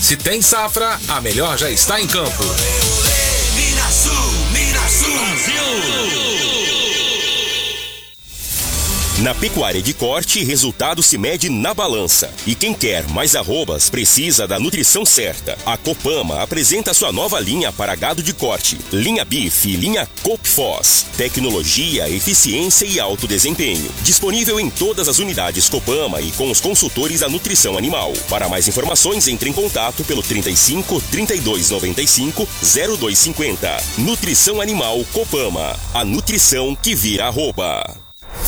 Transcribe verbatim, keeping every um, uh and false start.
Se tem safra, a melhor já está em campo. Minasul, Minasul, Brasil! Na pecuária de corte, resultado se mede na balança. E quem quer mais arrobas precisa da nutrição certa. A Copama apresenta sua nova linha para gado de corte. Linha Bife, linha Copfos. Tecnologia, eficiência e alto desempenho. Disponível em todas as unidades Copama e com os consultores da nutrição animal. Para mais informações, entre em contato pelo trinta e cinco, trinta e dois, noventa e cinco, zero dois cinquenta. Nutrição Animal Copama. A nutrição que vira arroba.